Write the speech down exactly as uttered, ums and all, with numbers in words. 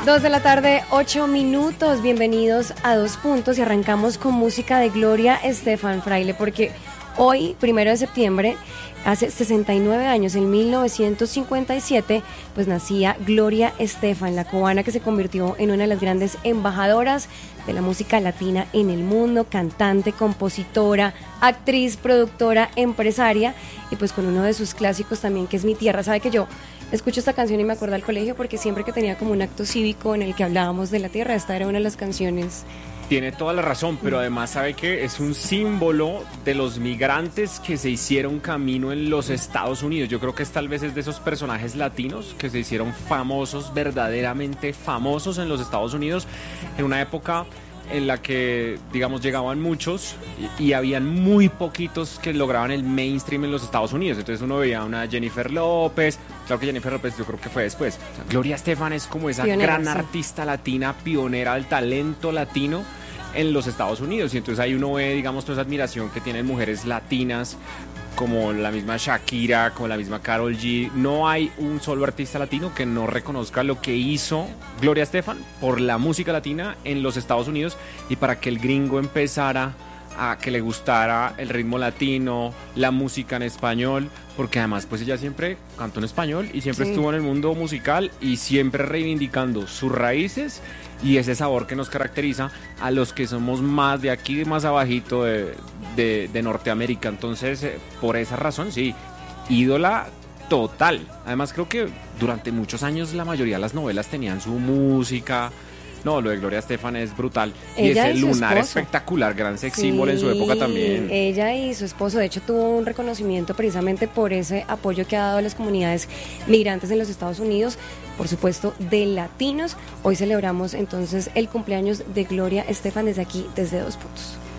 Dos de la tarde, ocho minutos. Bienvenidos a Dos Puntos y arrancamos con música de Gloria Estefan Fraile, porque hoy, primero de septiembre, hace sesenta y nueve años, en mil novecientos cincuenta y siete, pues nacía Gloria Estefan, la cubana que se convirtió en una de las grandes embajadoras de la música latina en el mundo, cantante, compositora, actriz, productora, empresaria, y pues con uno de sus clásicos también, que es Mi Tierra. Sabe que yo escucho esta canción y me acuerdo al colegio, porque siempre que tenía como un acto cívico en el que hablábamos de la tierra, esta era una de las canciones. Tiene toda la razón, pero además sabe que es un símbolo de los migrantes que se hicieron camino en los Estados Unidos. Yo creo que es, tal vez es de esos personajes latinos que se hicieron famosos, verdaderamente famosos en los Estados Unidos, en una época en la que, digamos, llegaban muchos y, y habían muy poquitos que lograban el mainstream en los Estados Unidos. Entonces uno veía a una Jennifer López, claro que Jennifer López yo creo que fue después. O sea, Gloria Estefan es como esa Pionera, gran sí. artista latina, pionera del talento latino en los Estados Unidos, y entonces ahí uno ve, digamos, toda esa admiración que tienen mujeres latinas como la misma Shakira, como la misma Karol G. No hay un solo artista latino que no reconozca lo que hizo Gloria Estefan por la música latina en los Estados Unidos, y para que el gringo empezara a que le gustara el ritmo latino, la música en español, porque además pues ella siempre cantó en español y siempre sí. estuvo en el mundo musical y siempre reivindicando sus raíces y ese sabor que nos caracteriza a los que somos más de aquí, más abajito de, de, de Norteamérica. Entonces, eh, por esa razón, sí, ídola total. Además, creo que durante muchos años la mayoría de las novelas tenían su música. No, lo de Gloria Estefan es brutal. Ella y ese y su lunar esposo. Espectacular, gran sex Sí, symbol en su época también. Ella y su esposo, de hecho, tuvo un reconocimiento precisamente por ese apoyo que ha dado a las comunidades migrantes en los Estados Unidos, por supuesto, de latinos. Hoy celebramos entonces el cumpleaños de Gloria Estefan desde aquí, desde Dos Puntos.